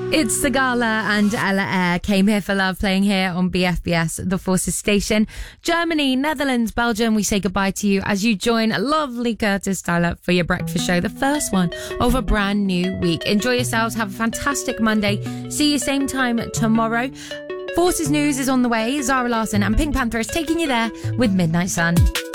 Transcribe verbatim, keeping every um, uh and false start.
It's Sigala and Ella Air. Came Here for Love, playing here on B F B S, The Forces Station. Germany, Netherlands, Belgium, we say goodbye to you as you join lovely Curtis Tyler for your breakfast show, the first one of a brand new week. Enjoy yourselves. Have a fantastic Monday. See you same time tomorrow. Forces News is on the way. Zara Larsson and Pink Panther is taking you there with Midnight Sun.